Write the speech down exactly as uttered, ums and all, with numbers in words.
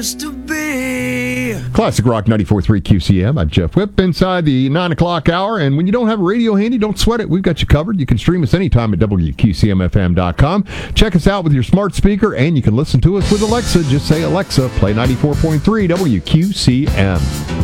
To be. Classic Rock ninety-four point three Q C M. I'm Jeff Whip inside the nine o'clock hour. And when you don't have a radio handy, don't sweat it. We've got you covered. You can stream us anytime at W Q C M F M dot com. Check us out with your smart speaker, and you can listen to us with Alexa. Just say, Alexa, play ninety-four point three W Q C M.